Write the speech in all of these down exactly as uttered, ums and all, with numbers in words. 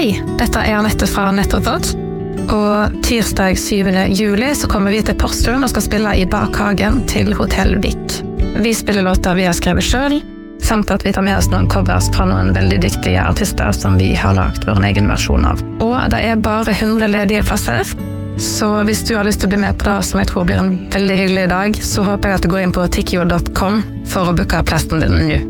Hei, dette er Anette fra Nettothought. Og tirsdag syvende juli så kommer vi til Porsgrunn og skal spille i bakhagen til Hotell Vik. Vi spiller låter vi har skrevet selv, samt at vi tar med oss noen covers fra noen veldig dyktige artister som vi har lagt vår egen versjon av. Og det er bare hundre ledige plasser, så hvis du har lyst til å bli med på det, som jeg tror blir en veldig hyggelig dag, så håper jeg at du går inn på tikkio punktum com for å booke plassen din nå.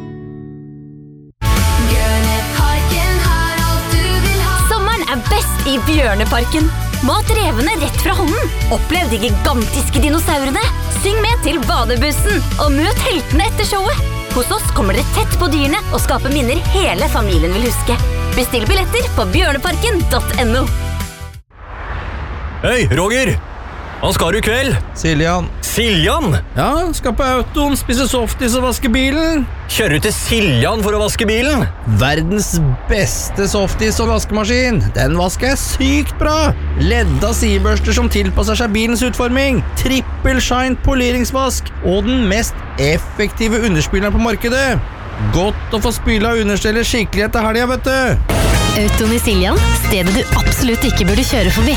Best i Bjørneparken. Mat revene rett fra hånden. Opplev de gigantiske dinosaurene. Syng med til badebussen, og møt heltene etter showet. Hos oss kommer dere tett på dyrene og skaper minner hele familien vil huske. Bestill billetter på bjørneparken punktum no. Hei, Roger! Hva skal du i kveld? Siljan. Siljan? Ja, skal på autoen, spise softis og vaske bilen. Kjører du til Siljan for å vaske bilen? Verdens beste softis og vaskemaskin. Den vasker jeg sykt bra. Ledda sidebørster som tilpasser seg bilens utforming. Trippel shine poleringsvask. Og den mest effektive underspyleren på markedet. Godt å få spyla understeller skikkelig etter helga, vet du. Autoen i Siljan, stedet du absolutt ikke burde kjøre forbi.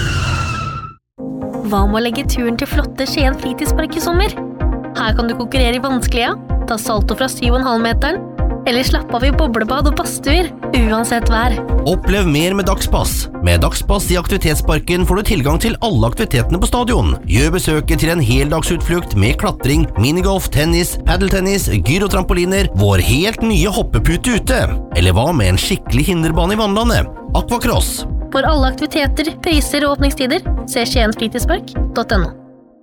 Hva med å legge turen til flotte Skien fritidspark i sommer? Her kan du konkurrere i vanskelige, ta salto fra syv komma fem meteren, eller slappe av i boblebad og badstuer, uansett vær. Opplev mer med Dagspass. Med Dagspass i aktivitetsparken får du tilgang til alle aktivitetene på stadion. Gjør besøket til en heldagsutflukt med klatring, minigolf, tennis, paddeltennis, gyrotrampoliner, vår helt nye hoppepute ute. Eller hva med en skikkelig hinderbane i vannlandet? Aquacross. For alle aktiviteter, priser og åpningstider, se skien fritidspark punktum no.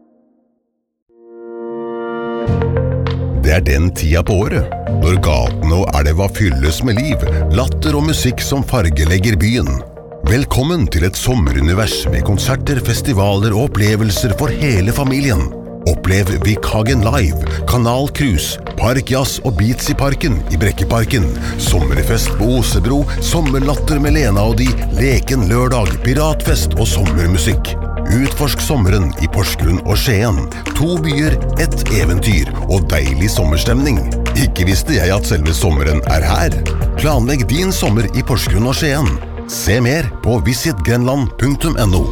Det er den tida på året, når gatene og elva fylles med liv, latter og musikk som fargelegger byen. Velkommen til et sommerunivers med konserter, festivaler og opplevelser for hele familien. Opplev Vikhagen Live, Kanal Cruise, Parkjazz og Beats i parken i Brekkeparken, sommerfest på Osebro, sommerlatter med Lena og de, leken lørdag, piratfest og sommermusikk. Utforsk sommeren i Porsgrunn og Skien. To byer, ett eventyr og deilig sommerstemning. Ikke visste jeg at selve sommeren er her. Planlegg din sommer i Porsgrunn og Skien. Se mer på visit grenland punktum no.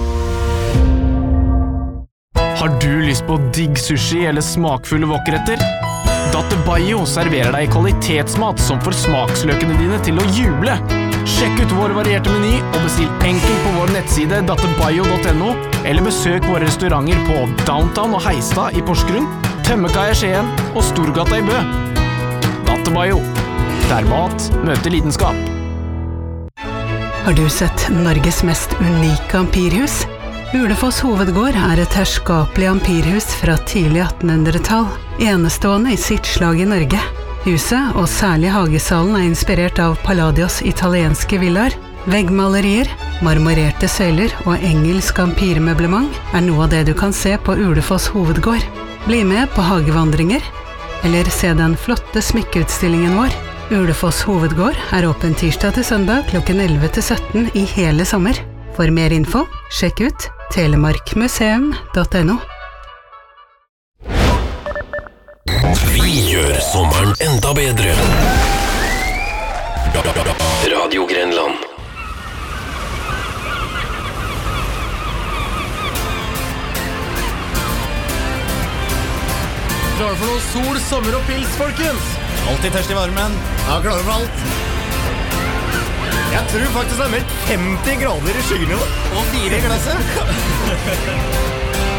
Har du lyst på digg sushi eller smakfulle wokretter? Dattebayo serverer deg kvalitetsmat som får smaksløkene dine til å juble. Sjekk ut vår varierte meny og bestill enkelt på vår nettside dattebayo punktum no eller besøk våre restauranter på Downtown og Heistad i Porsgrunn, Tømmekaia i Skien og Storgata i Bø. Dattebayo, der mat møter lidenskap. Har du sett Norges mest unike ampirhus? Ulefoss hovedgård er et herskapelig ampirhus fra tidlig attenhundretall, enestående i sitt slag i Norge. Huset, og særlig hagesalen, er inspirert av Palladios italienske villaer. Veggmalerier, marmorerte søyler og engelsk ampirmøblement er noe av det du kan se på Ulefoss hovedgård. Bli med på hagevandringer, eller se den flotte smykkeutstillingen vår. Ulefoss hovedgård er åpen tirsdag til søndag klokken elleve til sytten i hele sommer. For mer info, sjekk ut telemarkmuseum punktum no. Vi gjør sommeren enda bedre. Radio Grenland. Klar for noe sol, sommer og pils, folkens? Alltid tørst i varmen. Ja, klar for alt. Jeg tror faktisk det er mer femti grader i skyggene. Og fire i glasset.